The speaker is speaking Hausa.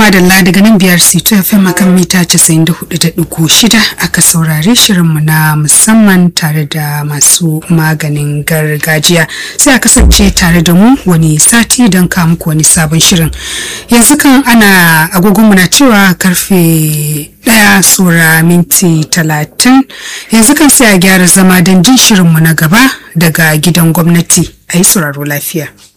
madalla daga nan biyar C2 FM akan mita 94.6 aka saurare shirinmu na musamman tare da masu maganin gargajiya. Sai a kasance tare da mu wani sati don kawo muku wani sabon shirin. Yanzu kan ana agogonmu na cewa karfe 1 saura minti 30. Yanzu kan sai a gyara zama don jin shirinmu na gaba daga gidan gwamnati. A yi sauraro lafiya.